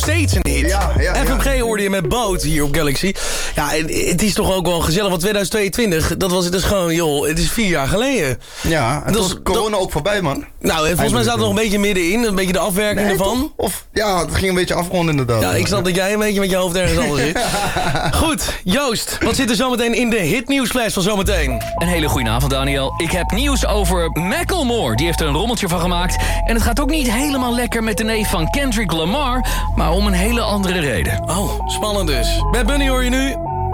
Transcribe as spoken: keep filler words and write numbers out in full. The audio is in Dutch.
steeds een hit. Ja, ja, F M G ja. hoorde je met Boot hier op Galaxy. Ja, en het is toch ook wel gezellig, want twintig tweeëntwintig, dat was het dus gewoon, joh, het is vier jaar geleden. Ja, en Dat toen is- was corona ook voorbij, man. Nou, en volgens mij staat het nog een beetje middenin, een beetje de afwerking Nee, ervan. toch? Of, ja, het ging een beetje afronden inderdaad. Ja, ik snap dat jij een beetje met je hoofd ergens anders zit. Goed, Joost, wat zit er zometeen in de hitnieuwsflash van zometeen? Een hele goede avond, Daniel. Ik heb nieuws over Macklemore. Die heeft er een rommeltje van gemaakt. En het gaat ook niet helemaal lekker met de neef van Kendrick Lamar, maar om een hele andere reden. Oh, spannend dus. Bad Bunny hoor je nu.